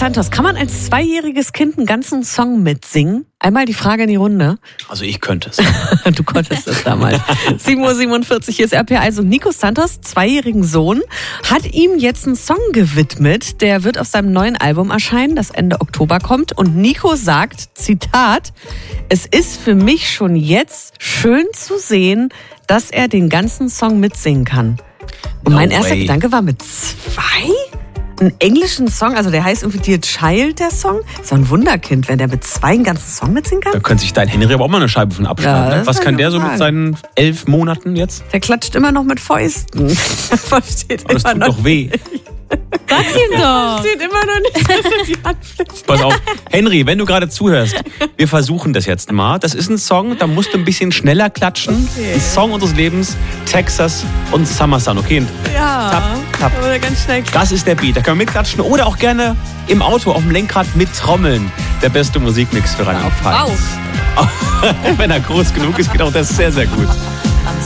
Santos, kann man als 2-jähriges Kind einen ganzen Song mitsingen? Einmal die Frage in die Runde. Also ich könnte es. Du konntest es damals. 7:47 Uhr, hier ist RPA. Also Nico Santos, 2-jährigen Sohn, hat ihm jetzt einen Song gewidmet. Der wird auf seinem neuen Album erscheinen, das Ende Oktober kommt. Und Nico sagt, Zitat, es ist für mich schon jetzt schön zu sehen, dass er den ganzen Song mitsingen kann. Und mein erster Gedanke war, mit 2? Einen englischen Song, also der heißt irgendwie Dear Child, der Song. Ist doch ein Wunderkind, wenn der mit 2 einen ganzen Song mitsingen kann. Da könnte sich dein Henry aber auch mal eine Scheibe von abschneiden. Ja, ne? Was kann der so mit seinen 11 Monaten jetzt? Der klatscht immer noch mit Fäusten. Versteht Aber das immer tut noch doch weh. Sag's ihm doch. Steht immer noch nicht, dass er die Hand fliegt. Pass auf, Henry, wenn du gerade zuhörst, wir versuchen das jetzt mal. Das ist ein Song, da musst du ein bisschen schneller klatschen. Okay. Ein Song unseres Lebens, Texas und Summer Sun, okay? Ja, Tap. aber ganz schnell. Das ist der Beat, da können wir mitklatschen oder auch gerne im Auto auf dem Lenkrad mittrommeln. Der beste Musikmix für Rheinland-Pfalz. Auch wenn er groß genug ist, geht auch das sehr, sehr gut.